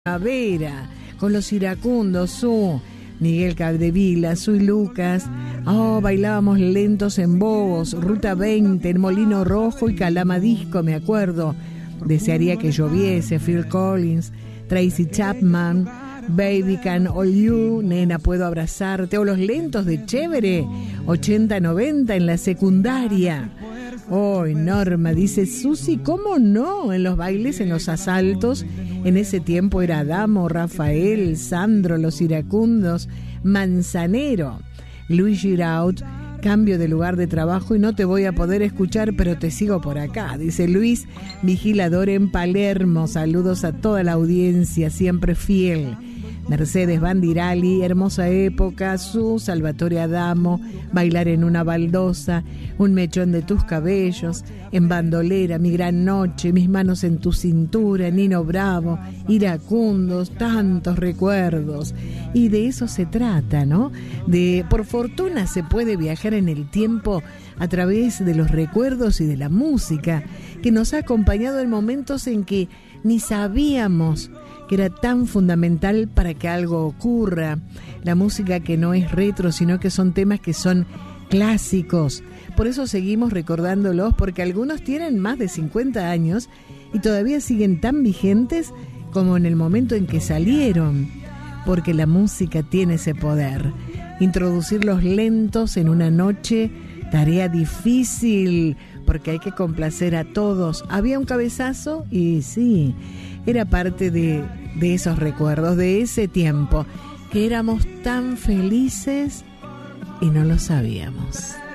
Vera, con los iracundos, Miguel Capdevila, y Lucas. Bailábamos lentos en Bobos, Ruta 20, en Molino Rojo y Calama Disco, me acuerdo. Desearía que lloviese, Phil Collins, Tracy Chapman, Baby Can All You, Nena Puedo Abrazarte, o los lentos de Chévere, 80-90 en la secundaria. Norma, dice Susi, ¿cómo no? En los bailes, en los asaltos, en ese tiempo era Adamo, Rafael, Sandro, los iracundos, Manzanero, Luis Giraud, cambio de lugar de trabajo y no te voy a poder escuchar, pero te sigo por acá, dice Luis, vigilador en Palermo, saludos a toda la audiencia, siempre fiel. Mercedes Bandirali, hermosa época, Salvatore Adamo, bailar en una baldosa, un mechón de tus cabellos, en bandolera, mi gran noche, mis manos en tu cintura, Nino Bravo, iracundos, tantos recuerdos. Y de eso se trata, ¿no? Por fortuna se puede viajar en el tiempo a través de los recuerdos y de la música, que nos ha acompañado en momentos en que ni sabíamos que era tan fundamental para que algo ocurra. La música que no es retro, sino que son temas que son clásicos. Por eso seguimos recordándolos, porque algunos tienen más de 50 años y todavía siguen tan vigentes como en el momento en que salieron, porque la música tiene ese poder. Introducirlos lentos en una noche, tarea difícil, porque hay que complacer a todos. Había un cabezazo y sí, era parte de esos recuerdos, de ese tiempo, que éramos tan felices y no lo sabíamos.